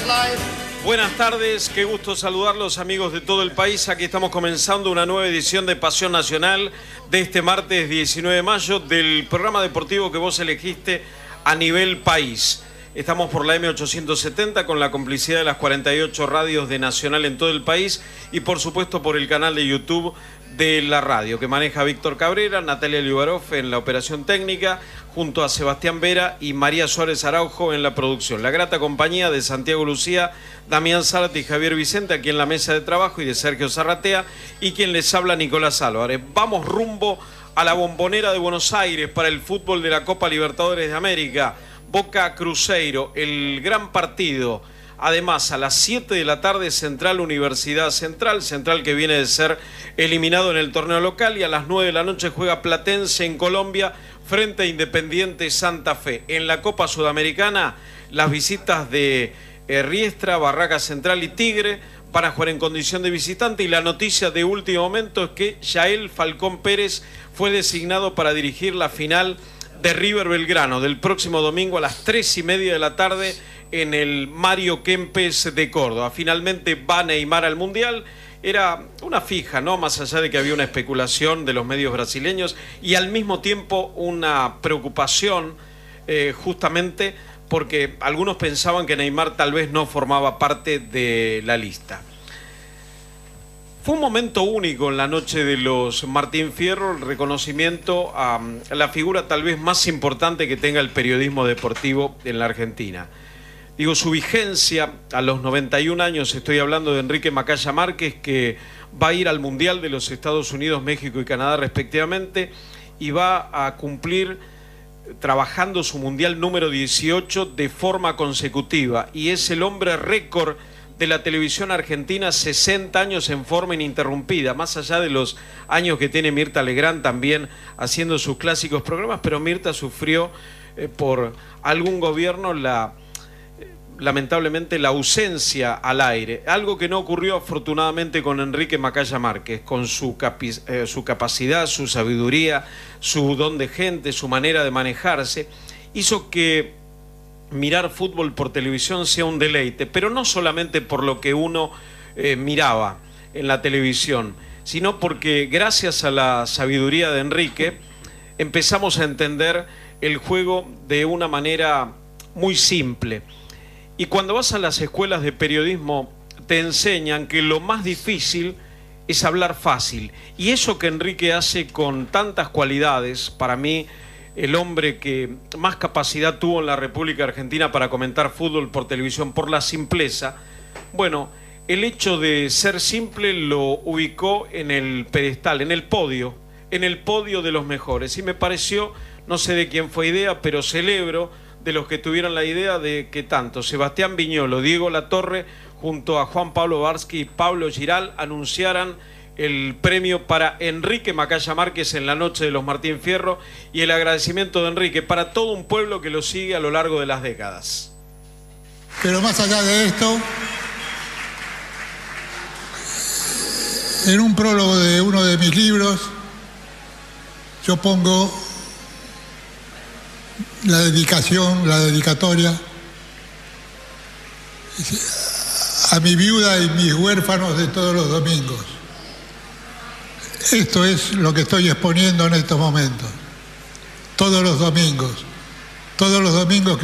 Buenas tardes, qué gusto saludarlos amigos de todo el país. Aquí estamos comenzando una nueva edición de Pasión Nacional de este martes 19 de mayo del programa deportivo que vos elegiste a nivel país. Estamos por la M870 con la complicidad de las 48 radios de Nacional en todo el país y por supuesto por el canal de YouTube de la radio que maneja Víctor Cabrera, Natalia Liubarov en la operación técnica, junto a Sebastián Vera y María Suárez Araujo en la producción. La grata compañía de Santiago Lucía, Damián Zárate y Javier Vicente aquí en la mesa de trabajo y de Sergio Zarratea y quien les habla Nicolás Álvarez. Vamos rumbo a la Bombonera de Buenos Aires para el fútbol de la Copa Libertadores de América. Boca Cruzeiro, el gran partido. Además, a las 7 de la tarde, Central Universidad Central que viene de ser eliminado en el torneo local, y a las 9 de la noche juega Platense en Colombia frente a Independiente Santa Fe. En la Copa Sudamericana, las visitas de Riestra, Barraca Central y Tigre van a jugar en condición de visitante, y la noticia de último momento es que Yael Falcón Pérez fue designado para dirigir la final de River Belgrano del próximo domingo a las 3:30 de la tarde en el Mario Kempes de Córdoba. Finalmente va Neymar al Mundial. Era una fija, ¿no? Más allá de que había una especulación de los medios brasileños y al mismo tiempo una preocupación justamente porque algunos pensaban que Neymar tal vez no formaba parte de la lista. Fue un momento único en la noche de los Martín Fierro, el reconocimiento a la figura tal vez más importante que tenga el periodismo deportivo en la Argentina. Digo, su vigencia a los 91 años, estoy hablando de Enrique Macaya Márquez, que va a ir al Mundial de los Estados Unidos, México y Canadá respectivamente, y va a cumplir trabajando su Mundial número 18 de forma consecutiva, y es el hombre récord de la televisión argentina, 60 años en forma ininterrumpida, más allá de los años que tiene Mirta Legrand también haciendo sus clásicos programas, pero Mirta sufrió por algún gobierno lamentablemente la ausencia al aire, algo que no ocurrió afortunadamente con Enrique Macaya Márquez, con su capacidad, su sabiduría, su don de gente, su manera de manejarse, hizo que mirar fútbol por televisión sea un deleite, pero no solamente por lo que uno miraba en la televisión, sino porque gracias a la sabiduría de Enrique empezamos a entender el juego de una manera muy simple. Y cuando vas a las escuelas de periodismo te enseñan que lo más difícil es hablar fácil, y eso que Enrique hace con tantas cualidades, para mí el hombre que más capacidad tuvo en la República Argentina para comentar fútbol por televisión, por la simpleza. Bueno, el hecho de ser simple lo ubicó en el pedestal, en el podio de los mejores. Y me pareció, no sé de quién fue idea, pero celebro de los que tuvieron la idea de que tanto Sebastián Viñolo, Diego Latorre, junto a Juan Pablo Barsky y Pablo Giral anunciaran el premio para Enrique Macaya Márquez en la noche de los Martín Fierro, y el agradecimiento de Enrique para todo un pueblo que lo sigue a lo largo de las décadas. Pero más allá de esto, en un prólogo de uno de mis libros, yo pongo la dedicatoria a mi viuda y mis huérfanos de todos los domingos. Esto es lo que estoy exponiendo en estos momentos. Todos los domingos que